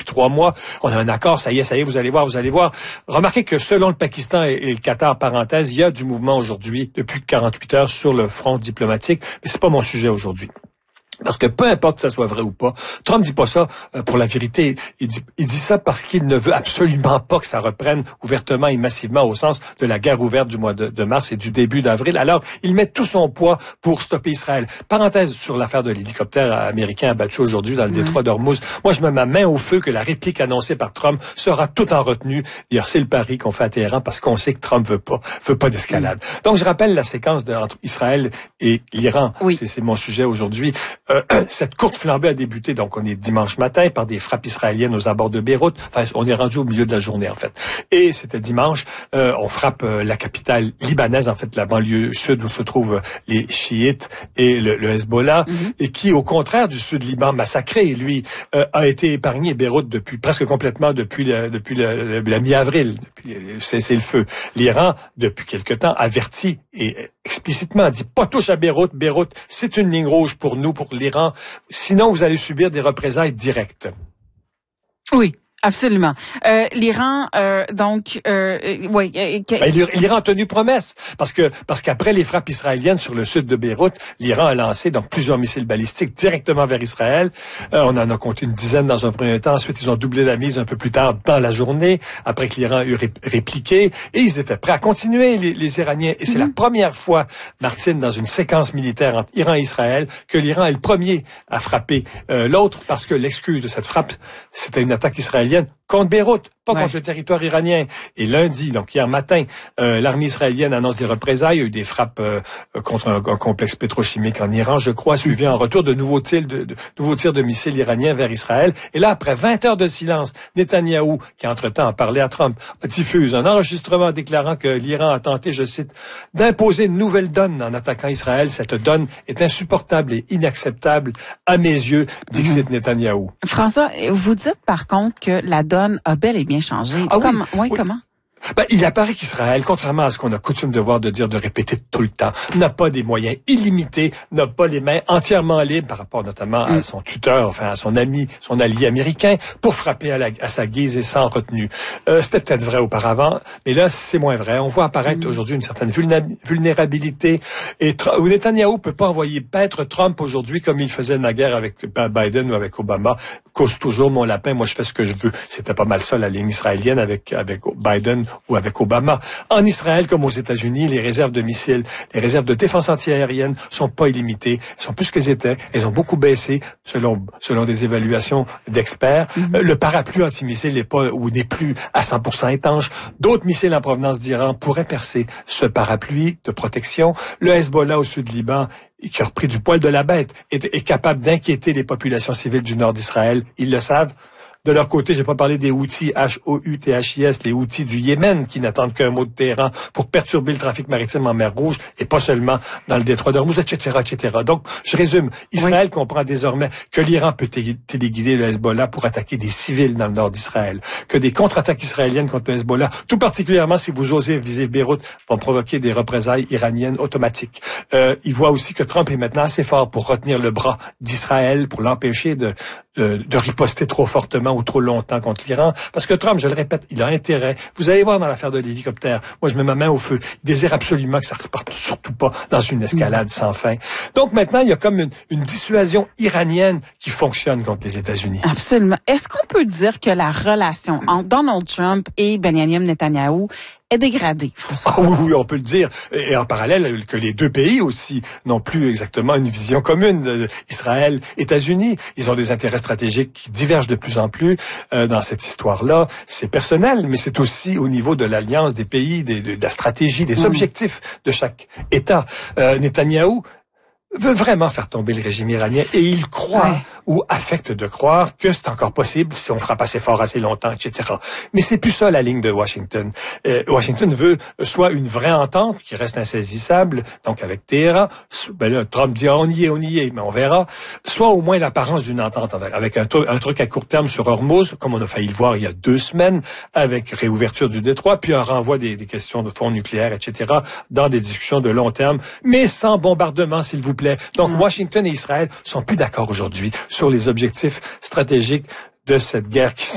3 mois. On a un accord, ça y est, vous allez voir. Remarquez que selon le Pakistan et le Qatar, parenthèse, il y a du mouvement aujourd'hui depuis 48 heures sur le front diplomatique, mais c'est pas mon sujet aujourd'hui. Parce que peu importe que ça soit vrai ou pas, Trump dit pas ça pour la vérité. Il dit ça parce qu'il ne veut absolument pas que ça reprenne ouvertement et massivement au sens de la guerre ouverte du mois de mars et du début d'avril. Alors, il met tout son poids pour stopper Israël. Parenthèse sur l'affaire de l'hélicoptère américain abattu aujourd'hui dans le détroit d'Ormuz. Moi, je mets ma main au feu que la réplique annoncée par Trump sera tout en retenue. D'ailleurs, c'est le pari qu'on fait à Téhéran parce qu'on sait que Trump veut pas d'escalade. Donc, je rappelle la séquence entre Israël et l'Iran. Oui. C'est mon sujet aujourd'hui. Cette courte flambée a débuté, donc on est dimanche matin, par des frappes israéliennes aux abords de Beyrouth. Enfin, on est rendu au milieu de la journée, en fait. Et c'était dimanche, on frappe la capitale libanaise, en fait, la banlieue sud où se trouvent les chiites et le Hezbollah, et qui, au contraire du sud Liban massacré, lui, a été épargné, Beyrouth, presque complètement depuis la mi-avril, depuis le feu. L'Iran, depuis quelque temps, avertit et explicitement dit pas touche à Beyrouth. Beyrouth, c'est une ligne rouge pour nous, pour l'Iran. Sinon, vous allez subir des représailles directes. Oui. Absolument. L'Iran, l'Iran a tenu promesse parce qu'après les frappes israéliennes sur le sud de Beyrouth, l'Iran a lancé donc plusieurs missiles balistiques directement vers Israël. On en a compté une dizaine dans un premier temps. Ensuite, ils ont doublé la mise un peu plus tard dans la journée, après que l'Iran eut répliqué, et ils étaient prêts à continuer, les Iraniens. Et c'est la première fois, Martine, dans une séquence militaire entre Iran et Israël, que l'Iran est le premier à frapper l'autre, parce que l'excuse de cette frappe, c'était une attaque israélienne contre Beyrouth, pas contre le territoire iranien. Et lundi, donc hier matin, l'armée israélienne annonce des représailles. Il y a eu des frappes contre un complexe pétrochimique en Iran, je crois, suivi en retour de nouveaux tirs de missiles iraniens vers Israël. Et là, après 20 heures de silence, Netanyahou, qui entre-temps a parlé à Trump, diffuse un enregistrement déclarant que l'Iran a tenté, je cite, d'imposer une nouvelle donne en attaquant Israël. Cette donne est insupportable et inacceptable à mes yeux, dit Netanyahou. François, vous dites par contre que la donne a bel et bien changé. Comment? Il apparaît qu'Israël, contrairement à ce qu'on a coutume de répéter tout le temps, n'a pas des moyens illimités, n'a pas les mains entièrement libres par rapport notamment à son tuteur, enfin à son ami, son allié américain, pour frapper à sa guise et sans retenue. C'était peut-être vrai auparavant, mais là c'est moins vrai. On voit apparaître aujourd'hui une certaine vulnérabilité, et Netanyahou peut pas envoyer paître Trump aujourd'hui comme il faisait naguère avec Biden ou avec Obama. Cause toujours mon lapin, moi je fais ce que je veux. C'était pas mal ça la ligne israélienne avec Biden ou avec Obama. En Israël, comme aux États-Unis, les réserves de missiles, les réserves de défense antiaérienne sont pas illimitées, sont plus qu'elles étaient. Elles ont beaucoup baissé selon des évaluations d'experts. Le parapluie antimissile n'est plus à 100% étanche. D'autres missiles en provenance d'Iran pourraient percer ce parapluie de protection. Le Hezbollah au sud du Liban, qui a repris du poil de la bête, est capable d'inquiéter les populations civiles du nord d'Israël. Ils le savent. De leur côté, j'ai pas parlé des Houthis, H-O-U-T-H-I-S, les Houthis du Yémen, qui n'attendent qu'un mot de Téhéran pour perturber le trafic maritime en mer Rouge, et pas seulement dans le détroit d'Ormuz, etc., etc. Donc, je résume. Israël comprend désormais que l'Iran peut téléguider le Hezbollah pour attaquer des civils dans le nord d'Israël, que des contre-attaques israéliennes contre le Hezbollah, tout particulièrement si vous osez viser Beyrouth, vont provoquer des représailles iraniennes automatiques. Il voit aussi que Trump est maintenant assez fort pour retenir le bras d'Israël, pour l'empêcher de riposter trop fortement ou trop longtemps contre l'Iran. Parce que Trump, je le répète, il a intérêt. Vous allez voir dans l'affaire de l'hélicoptère. Moi, je mets ma main au feu. Il désire absolument que ça ne reparte surtout pas dans une escalade sans fin. Donc maintenant, il y a comme une dissuasion iranienne qui fonctionne contre les États-Unis. Absolument. Est-ce qu'on peut dire que la relation entre Donald Trump et Benjamin Netanyahou est dégradée, François? Oui, on peut le dire. Et en parallèle, que les deux pays aussi n'ont plus exactement une vision commune. Israël, États-Unis, ils ont des intérêts stratégiques qui divergent de plus en plus dans cette histoire-là. C'est personnel, mais c'est aussi au niveau de l'alliance des pays, de la stratégie, des objectifs de chaque État. Netanyahou veut vraiment faire tomber le régime iranien et il croit ou affecte de croire que c'est encore possible si on frappe assez fort, assez longtemps, etc. Mais c'est plus ça la ligne de Washington. Washington veut soit une vraie entente qui reste insaisissable, donc avec Téhéran. Là, Trump dit on y est, mais on verra. Soit au moins l'apparence d'une entente avec un truc à court terme sur Hormuz, comme on a failli le voir il y a 2 semaines, avec réouverture du détroit, puis un renvoi des questions de fonds nucléaires, etc., dans des discussions de long terme, mais sans bombardement, s'il vous plaît. Donc, Washington et Israël sont plus d'accord aujourd'hui sur les objectifs stratégiques de cette guerre qui